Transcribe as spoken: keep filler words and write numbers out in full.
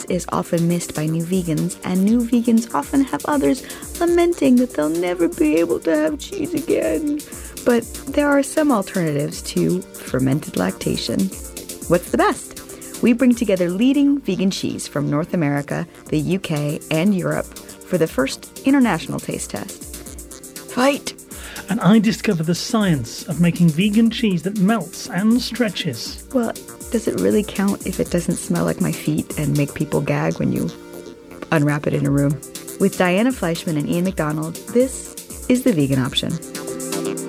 is often missed by new vegans, and new vegans often have others lamenting that they'll never be able to have cheese again. But there are some alternatives to fermented lactation. What's the best? We bring together leading vegan cheese from North America, the U K, and Europe for the first international taste test. Fight! And I discover the science of making vegan cheese that melts and stretches. Well, does it really count if it doesn't smell like my feet and make people gag when you unwrap it in a room? With Diana Fleischman and Ian McDonald, this is The Vegan Option.